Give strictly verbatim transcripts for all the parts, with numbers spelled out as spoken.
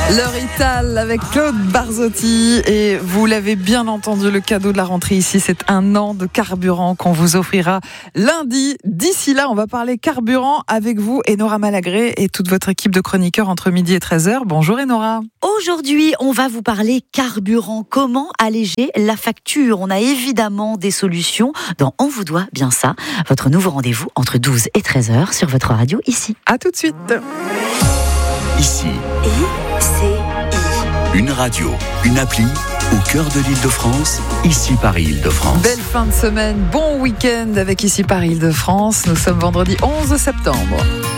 L'heure Ital avec Claude Barzotti et vous l'avez bien entendu, le cadeau de la rentrée ici, c'est un an de carburant qu'on vous offrira lundi. D'ici là, on va parler carburant avec vous, Enora Malagré et toute votre équipe de chroniqueurs entre midi et treize heures. Bonjour Enora. Aujourd'hui, on va vous parler carburant. Comment alléger la facture? On a évidemment des solutions dans On vous doit bien ça. Votre nouveau rendez-vous entre douze et treize heures sur votre radio ici. À tout de suite. Ici. I C I. Une radio, une appli au cœur de l'Île-de-France, ici Paris Île-de-France. Belle fin de semaine, bon week-end avec ici Paris Île-de-France. Nous sommes vendredi onze septembre.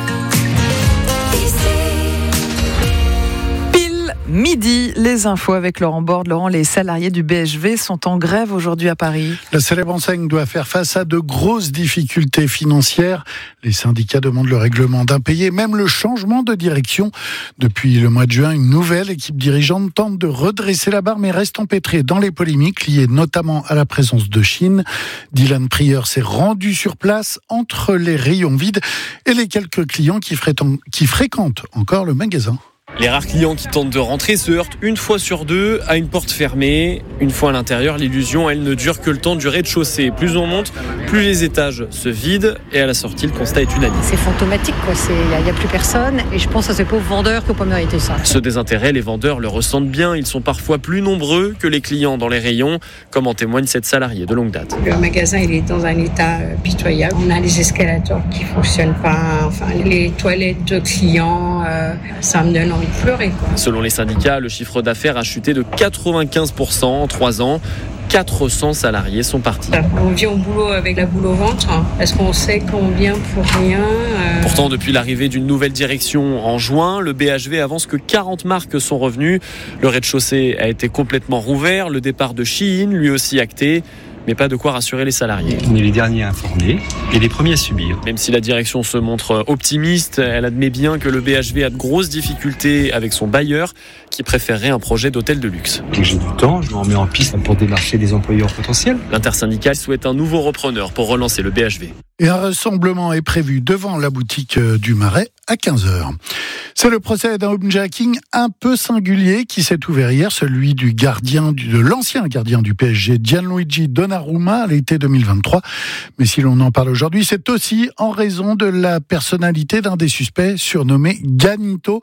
Midi, les infos avec Laurent Borde. Laurent, les salariés du B H V sont en grève aujourd'hui à Paris. La célèbre enseigne doit faire face à de grosses difficultés financières. Les syndicats demandent le règlement d'impayés, même le changement de direction. Depuis le mois de juin, une nouvelle équipe dirigeante tente de redresser la barre, mais reste empêtrée dans les polémiques liées notamment à la présence de Chine. Dylan Prieur s'est rendu sur place entre les rayons vides et les quelques clients qui fréquentent, qui fréquentent encore le magasin. Les rares clients qui tentent de rentrer se heurtent une fois sur deux à une porte fermée. Une fois à l'intérieur, l'illusion, elle ne dure que le temps du rez-de-chaussée. Plus on monte, plus les étages se vident. Et à la sortie, le constat est unanime. C'est fantomatique, quoi. Il n'y a, a plus personne. Et je pense à ces pauvres vendeurs qui n'ont pas mérité ça. Ce désintérêt, les vendeurs le ressentent bien. Ils sont parfois plus nombreux que les clients dans les rayons, comme en témoigne cette salariée de longue date. Le magasin, il est dans un état pitoyable. On a les escalators qui ne fonctionnent pas. Enfin, les toilettes de clients, euh, ça me donne envie de pleurer, quoi. Selon les syndicats, le chiffre d'affaires a chuté de quatre-vingt-quinze pour cent en trois ans. quatre cents salariés sont partis. On vient au boulot avec la boule au ventre, parce qu'on sait qu'on vient pour rien. Euh... Pourtant, depuis l'arrivée d'une nouvelle direction en juin, le B H V avance que quarante marques sont revenues. Le rez-de-chaussée a été complètement rouvert, le départ de Shein, lui aussi acté. Mais pas de quoi rassurer les salariés. On est les derniers à informer et les premiers à subir. Même si la direction se montre optimiste, elle admet bien que le B H V a de grosses difficultés avec son bailleur qui préférerait un projet d'hôtel de luxe. Dès que j'ai du temps, je me remets en piste pour démarcher des employeurs potentiels. L'intersyndical souhaite un nouveau repreneur pour relancer le B H V. Et un rassemblement est prévu devant la boutique du Marais à quinze heures. C'est le procès d'un homejacking un peu singulier qui s'est ouvert hier, celui du gardien, de l'ancien gardien du P S G, Gianluigi Donnarumma, à l'été deux mille vingt-trois. Mais si l'on en parle aujourd'hui, c'est aussi en raison de la personnalité d'un des suspects, surnommé Ganito,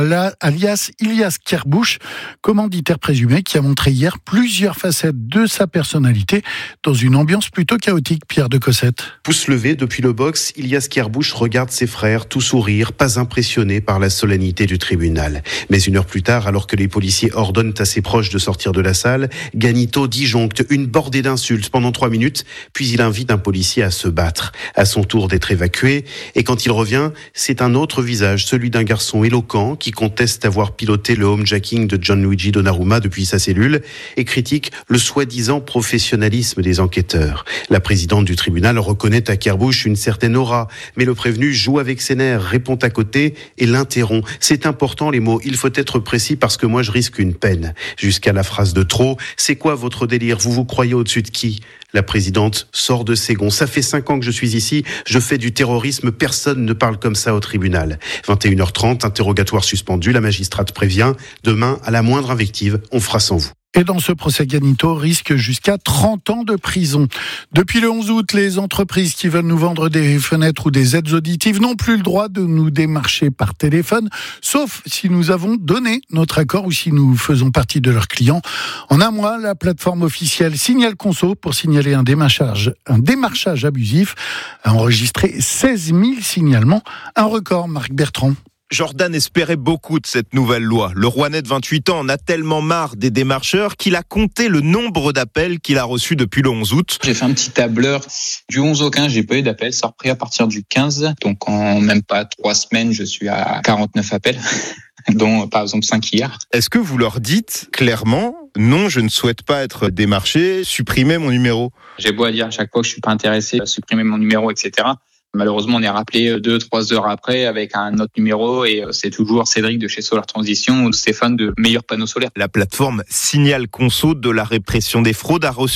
alias Ilias Kerbuch, commanditaire présumé, qui a montré hier plusieurs facettes de sa personnalité dans une ambiance plutôt chaotique. Pierre de Cossette. Pouce levé depuis le box, Ilias Kerbuch regarde ses frères, tout sourire, pas impressionné par la solennité du tribunal. Mais une heure plus tard, alors que les policiers ordonnent à ses proches de sortir de la salle, Ganito disjoncte une bordée d'insultes pendant trois minutes, puis il invite un policier à se battre. À son tour d'être évacué, et quand il revient, c'est un autre visage, celui d'un garçon éloquent qui conteste avoir piloté le homejacking de Gianluigi Donnarumma depuis sa cellule et critique le soi-disant professionnalisme des enquêteurs. La présidente du tribunal reconnaît à Kerbuch une certaine aura, mais le prévenu joue avec ses nerfs, répond à côté et l'interrompt. C'est important les mots, il faut être précis parce que moi je risque une peine. Jusqu'à la phrase de trop, c'est quoi votre délire? Vous vous croyez au-dessus de qui? La présidente sort de ses gonds. Ça fait cinq ans que je suis ici, je fais du terrorisme, personne ne parle comme ça au tribunal. vingt et une heures trente, interrogatoire suspendu, la magistrate prévient, demain, à la moindre invective, on fera sans vous. Et dans ce procès, Ganito risque jusqu'à trente ans de prison. Depuis le onze août, les entreprises qui veulent nous vendre des fenêtres ou des aides auditives n'ont plus le droit de nous démarcher par téléphone, sauf si nous avons donné notre accord ou si nous faisons partie de leurs clients. En un mois, la plateforme officielle Signal Conso, pour signaler un démarchage, un démarchage abusif, a enregistré seize mille signalements. Un record, Marc Bertrand. Jordan espérait beaucoup de cette nouvelle loi. Le Rouennais de vingt-huit ans en a tellement marre des démarcheurs qu'il a compté le nombre d'appels qu'il a reçus depuis le onze août. J'ai fait un petit tableur. Du onze au quinze, j'ai pas eu d'appels. Ça a repris à partir du quinze. Donc en même pas trois semaines, je suis à quarante-neuf appels, dont par exemple cinq hier. Est-ce que vous leur dites clairement « Non, je ne souhaite pas être démarché, supprimez mon numéro ». J'ai beau à dire à chaque fois que je suis pas intéressé, supprimer mon numéro, et cetera. Malheureusement, on est rappelé deux, trois heures après avec un autre numéro et c'est toujours Cédric de chez Solar Transition ou Stéphane de Meilleurs Panneaux Solaires. La plateforme Signal Conso de la répression des fraudes a reçu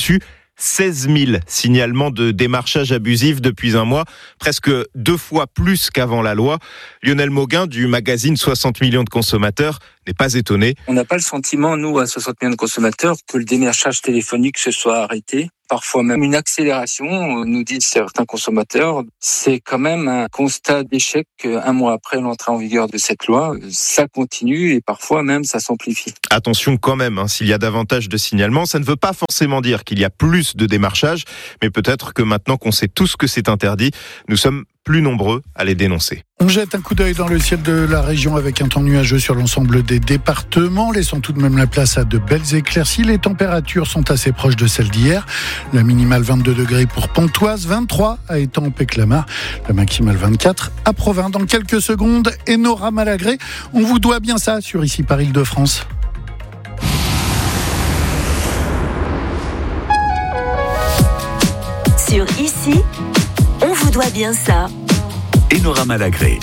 seize mille signalements de démarchage abusif depuis un mois, presque deux fois plus qu'avant la loi. Lionel Mauguin du magazine soixante millions de consommateurs n'est pas étonné. On n'a pas le sentiment, nous, à soixante millions de consommateurs, que le démarchage téléphonique se soit arrêté. Parfois même une accélération, nous disent certains consommateurs. C'est quand même un constat d'échec un mois après l'entrée en vigueur de cette loi. Ça continue et parfois même ça s'amplifie. Attention quand même, hein, s'il y a davantage de signalements, ça ne veut pas forcément dire qu'il y a plus de démarchage, mais peut-être que maintenant qu'on sait tous que c'est interdit, nous sommes plus nombreux à les dénoncer. On jette un coup d'œil dans le ciel de la région avec un temps nuageux sur l'ensemble des départements, laissant tout de même la place à de belles éclaircies. Les températures sont assez proches de celles d'hier. La minimale vingt-deux degrés pour Pontoise, vingt-trois à Étampes-et-Clamart, la maximale vingt-quatre à Provins. Dans quelques secondes, Enora Malagré, on vous doit bien ça sur Ici par Île-de-France. Sur Ici, on vous doit bien ça. Enora Malagré.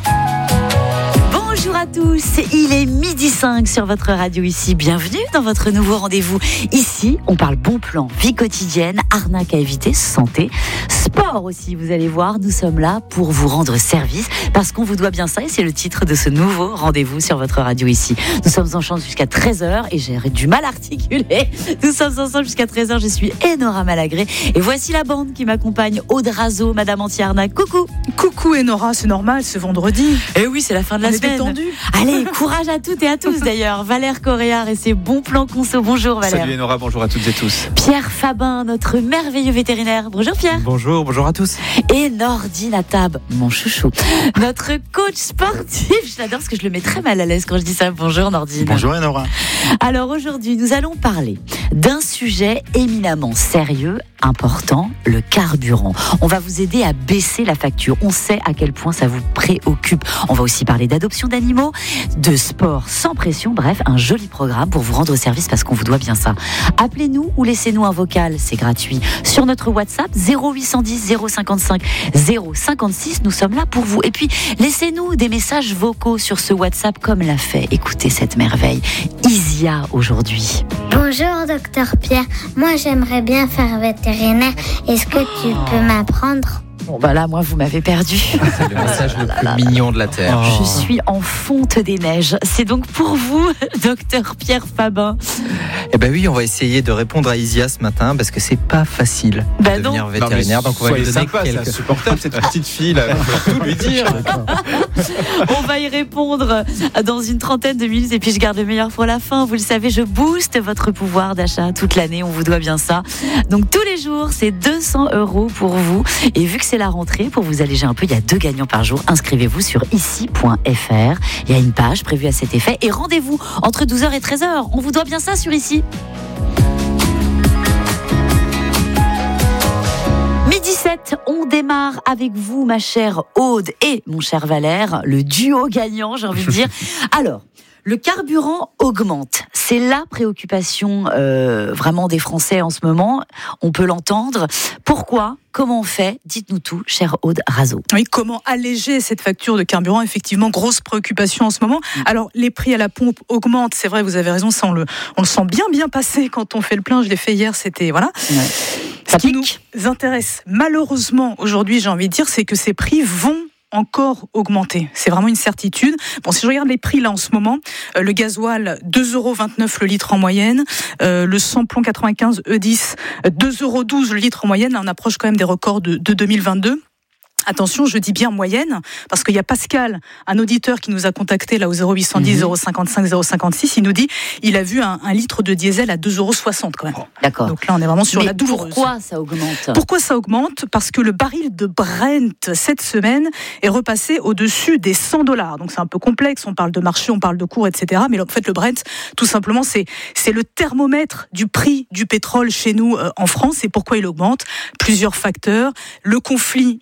Bonjour à tous, il est midi cinq sur votre radio Ici. Bienvenue dans votre nouveau rendez-vous. Ici, on parle bon plan, vie quotidienne, arnaque à éviter, santé, sport aussi. Vous allez voir, nous sommes là pour vous rendre service parce qu'on vous doit bien ça et c'est le titre de ce nouveau rendez-vous sur votre radio Ici. Nous sommes ensemble jusqu'à treize heures et j'ai du mal à articuler. Nous sommes ensemble jusqu'à treize heures. Je suis Enora Malagré et voici la bande qui m'accompagne. Aude Razo, Madame Anti-Arnaque. Coucou. Coucou Enora, c'est normal, c'est vendredi. Eh oui, c'est la fin de la on semaine. Allez, courage à toutes et à tous d'ailleurs. Valère Coréard et ses bons plans conso. Bonjour Valère. Salut Enora, bonjour à toutes et tous. Pierre Fabin, notre merveilleux vétérinaire. Bonjour Pierre. Bonjour, bonjour à tous. Et Nordine Atab, mon chouchou, notre coach sportif. Je l'adore parce que je le mets très mal à l'aise quand je dis ça. Bonjour Nordine. Bonjour Enora. Alors aujourd'hui, nous allons parler d'un sujet éminemment sérieux, important, le carburant. On va vous aider à baisser la facture. On sait à quel point ça vous préoccupe. On va aussi parler d'adoption d'animaux, de sport sans pression, bref, un joli programme pour vous rendre service parce qu'on vous doit bien ça. Appelez-nous ou laissez-nous un vocal, c'est gratuit. Sur notre WhatsApp, zéro huit cent dix zéro cinquante-cinq zéro cinquante-six, nous sommes là pour vous. Et puis, laissez-nous des messages vocaux sur ce WhatsApp comme l'a fait, écoutez cette merveille, Isia aujourd'hui. Bonjour docteur Pierre, moi j'aimerais bien faire vétérinaire, est-ce que tu peux m'apprendre ? Bon bah là, moi, vous m'avez perdu. C'est le message le plus mignon de la Terre. Oh. Je suis en fonte des neiges. C'est donc pour vous, docteur Pierre Fabin. Eh ben oui, on va essayer de répondre à Isia ce matin parce que c'est pas facile bah de devenir non. vétérinaire. Non, donc on va lui donner sympa, quelques... C'est insupportable cette petite fille là. Il faut tout lui dire. On va y répondre dans une trentaine de minutes et puis je garde le meilleur pour la fin. Vous le savez, je booste votre pouvoir d'achat toute l'année. On vous doit bien ça. Donc tous les jours, c'est deux cents euros pour vous. Et vu que c'est la rentrée, pour vous alléger un peu, il y a deux gagnants par jour. Inscrivez-vous sur ici point f r. Il y a une page prévue à cet effet. Et rendez-vous entre douze heures et treize heures. On vous doit bien ça sur Ici. midi sept, on démarre avec vous, ma chère Aude et mon cher Valère, le duo gagnant, j'ai envie de dire. Alors, le carburant augmente. C'est la préoccupation euh, vraiment des Français en ce moment. On peut l'entendre. Pourquoi ? Comment on fait ? Dites-nous tout, chère Aude Razo. Oui, comment alléger cette facture de carburant ? Effectivement, grosse préoccupation en ce moment. Alors, les prix à la pompe augmentent. C'est vrai, vous avez raison, ça on le, on le sent bien bien passer quand on fait le plein. Je l'ai fait hier, c'était... voilà. Ouais. Ce qui nous intéresse malheureusement aujourd'hui, j'ai envie de dire, c'est que ces prix vont encore augmenter. C'est vraiment une certitude. Bon, si je regarde les prix là en ce moment, euh, le gasoil, deux euros vingt-neuf le litre en moyenne, euh, le samplon quatre-vingt-quinze E dix, deux euros douze le litre en moyenne. Là, on approche quand même des records de, de deux mille vingt-deux. Attention, je dis bien moyenne, parce qu'il y a Pascal, un auditeur qui nous a contacté là au zéro huit cent dix zéro cinquante-cinq zéro cinquante-six, il nous dit il a vu un, un litre de diesel à deux euros soixante quand même. D'accord. Donc là, on est vraiment sur Mais la douloureuse. Pourquoi ça augmente ? Pourquoi ça augmente ? Parce que le baril de Brent, cette semaine, est repassé au-dessus des cent dollars. Donc c'est un peu complexe, on parle de marché, on parle de cours, et cetera. Mais en fait, le Brent, tout simplement, c'est, c'est le thermomètre du prix du pétrole chez nous euh, en France. Et pourquoi il augmente ? Plusieurs facteurs. Le conflit Iran-États-Unis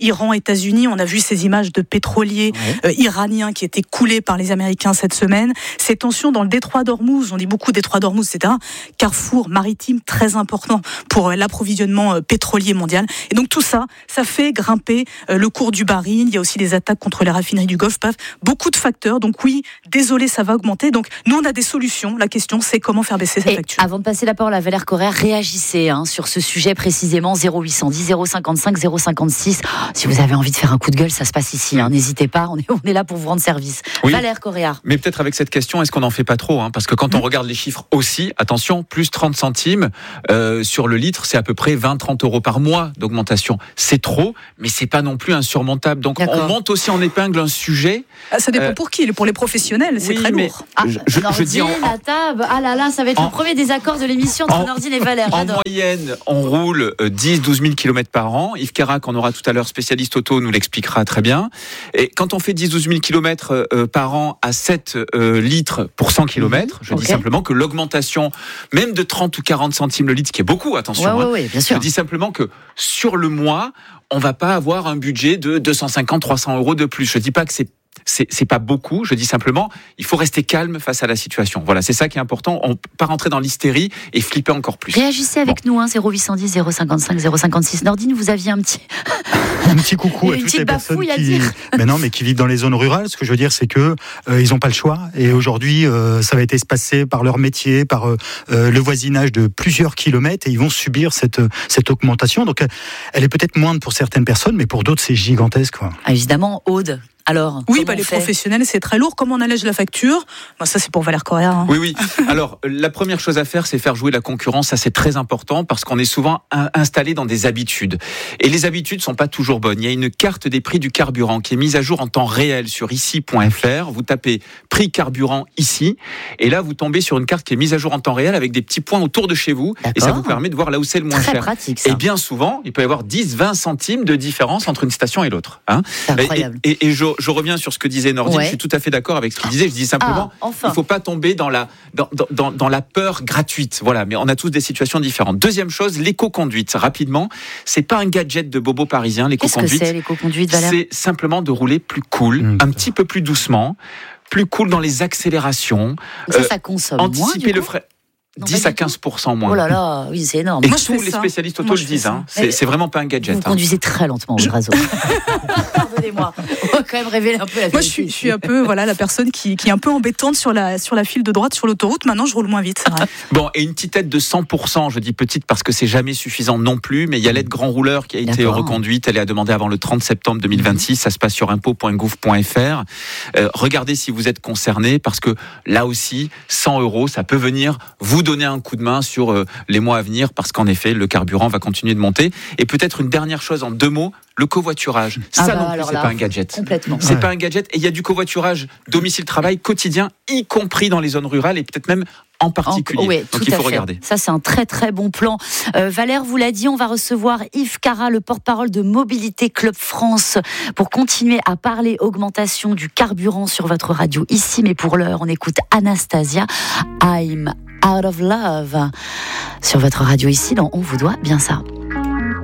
États-Unis. On a vu ces images de pétroliers ouais. euh, iraniens qui étaient coulés par les Américains cette semaine. Ces tensions dans le détroit d'Ormuz, on dit beaucoup détroit d'Ormuz, c'est un carrefour maritime très important pour euh, l'approvisionnement euh, pétrolier mondial. Et donc tout ça, ça fait grimper euh, le cours du baril. Il y a aussi des attaques contre les raffineries du Golfe. Bref, beaucoup de facteurs. Donc oui, désolé, ça va augmenter. Donc nous, on a des solutions. La question, c'est comment faire baisser cette Et facture. Avant de passer la parole à Valère Correa, réagissez hein, sur ce sujet précisément. Zéro huit cent dix, zéro cinquante-cinq, zéro cinquante-six. Oh, si vous avez envie de faire un coup de gueule, ça se passe ici. Hein. N'hésitez pas, on est, on est là pour vous rendre service. Oui. Valère Correa. Mais peut-être avec cette question, est-ce qu'on n'en fait pas trop hein? Parce que quand mmh. on regarde les chiffres aussi, attention, plus trente centimes euh, sur le litre, c'est à peu près vingt à trente euros par mois d'augmentation. C'est trop, mais c'est pas non plus insurmontable. Donc D'accord. on monte aussi en épingle un sujet. Ah, ça dépend euh, pour qui. Pour les professionnels, c'est oui, très lourd. Ah, je, je, Nordine, je dis en, la table. Ah là là, ça va être en, le premier désaccord de l'émission entre en, Nordine et Valère. En moyenne, on roule dix à douze mille kilomètres par an. Yves Carac, on aura tout à l'heure, spécialiste auto, nous l'expliquera très bien. Et quand on fait dix à douze mille kilomètres euh, par an à sept euh, litres pour cent kilomètres, je okay. dis simplement que l'augmentation, même de trente ou quarante centimes le litre, ce qui est beaucoup, attention, ouais, hein, ouais, ouais, bien sûr. Je dis simplement que sur le mois, on va pas avoir un budget de deux cent cinquante à trois cents euros de plus. Je dis pas que c'est C'est, c'est pas beaucoup, je dis simplement, il faut rester calme face à la situation. Voilà, c'est ça qui est important. On ne peut pas rentrer dans l'hystérie et flipper encore plus. Réagissez avec bon. nous, hein, zéro huit cent dix, zéro cinquante-cinq, zéro cinquante-six. Nordine, vous aviez un petit... un petit coucou à toutes les personnes qui... Mais non, mais qui vivent dans les zones rurales. Ce que je veux dire, c'est que euh, ils n'ont pas le choix. Et aujourd'hui, euh, ça va être espacé par leur métier, par euh, le voisinage de plusieurs kilomètres, et ils vont subir cette, cette augmentation. Donc, elle est peut-être moindre pour certaines personnes, mais pour d'autres, c'est gigantesque, quoi. Ah, évidemment, Aude. Alors, oui, bah, les professionnels, c'est très lourd. Comment on allège la facture ? Bah, ça, c'est pour Valère Correa. Hein. Oui, oui. Alors, la première chose à faire, c'est faire jouer la concurrence. Ça, c'est très important parce qu'on est souvent un, installé dans des habitudes. Et les habitudes sont pas toujours bonnes. Il y a une carte des prix du carburant qui est mise à jour en temps réel sur ici point f r. Vous tapez prix carburant ici. Et là, vous tombez sur une carte qui est mise à jour en temps réel avec des petits points autour de chez vous. D'accord. Et ça vous permet de voir là où c'est le moins très cher. Pratique, ça. Et bien souvent, il peut y avoir dix à vingt centimes de différence entre une station et l'autre. Hein. C'est incroyable. Et, et, et je, je reviens sur ce que disait Nordine, ouais. Je suis tout à fait d'accord avec ce qu'il disait. Je dis simplement, ah, enfin. il ne faut pas tomber dans la, dans, dans, dans la peur gratuite. Voilà, mais on a tous des situations différentes. Deuxième chose, l'éco-conduite. Rapidement, c'est pas un gadget de bobo parisien, l'éco-conduite. Qu'est-ce que c'est, l'éco-conduite, Valère ? C'est simplement de rouler plus cool, mmh, un petit peu plus doucement, plus cool dans les accélérations. Ça, euh, ça consomme anticiper moins, le frais. Non, dix à quinze pour cent moins. Oh là là, oui, c'est énorme. Et Moi, tous les spécialistes auto le disent. Hein. C'est, c'est vraiment pas un gadget. Vous hein. conduisez très lentement, votre réseau. Pardonnez-moi. On va quand même révéler un peu la vérité. Moi, je suis, je suis un peu voilà, la personne qui, qui est un peu embêtante sur la, sur la file de droite, sur l'autoroute. Maintenant, je roule moins vite. C'est vrai. Bon, et une petite aide de cent pour cent, je dis petite parce que c'est jamais suffisant non plus, mais il y a l'aide grand rouleur qui a été D'accord. reconduite. Elle est à demander avant le trente septembre deux mille vingt-six. Ça se passe sur impôts point gouv point f r. Euh, regardez si vous êtes concerné parce que là aussi, cent euros, ça peut venir vous donner un coup de main sur euh, les mois à venir parce qu'en effet, le carburant va continuer de monter. Et peut-être une dernière chose en deux mots, le covoiturage. Ah ça bah, non plus, c'est là, pas un gadget. Complètement. C'est ouais. pas un gadget. Et il y a du covoiturage domicile-travail quotidien, y compris dans les zones rurales et peut-être même en particulier. En, oui, donc il faut regarder. Ça, c'est un très très bon plan. Euh, Valère vous l'a dit, on va recevoir Yves Cara, le porte-parole de Mobilité Club France, pour continuer à parler augmentation du carburant sur votre radio ici. Mais pour l'heure, on écoute Anastasia, I'm Out of Love, sur votre radio ici, dans On vous doit bien ça.